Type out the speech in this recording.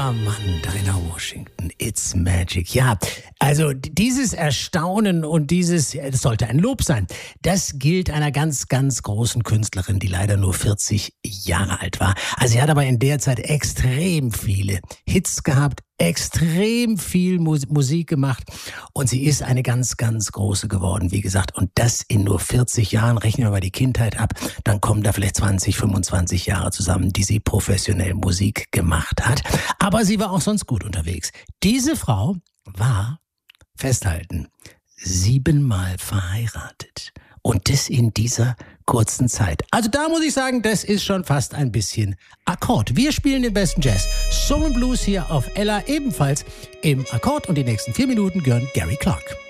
Dinah Washington, It's Magic. Ja, also dieses Erstaunen und das sollte ein Lob sein. Das gilt einer ganz, ganz großen Künstlerin, die leider nur 40 Jahre alt war. Also sie hat aber in der Zeit extrem viele Hits gehabt, extrem viel Musik gemacht und sie ist eine ganz, ganz große geworden, wie gesagt. Und das in nur 40 Jahren, rechnen wir mal die Kindheit ab, dann kommen da vielleicht 20, 25 Jahre zusammen, die sie professionell Musik gemacht hat. Aber sie war auch sonst gut unterwegs. Diese Frau war, festhalten, 7-mal verheiratet. Und das in dieser kurzen Zeit. Also da muss ich sagen, das ist schon fast ein bisschen Akkord. Wir spielen den besten Jazz. Soul & Blues hier auf Ella, ebenfalls im Akkord. Und die nächsten 4 Minuten gehören Gary Clark.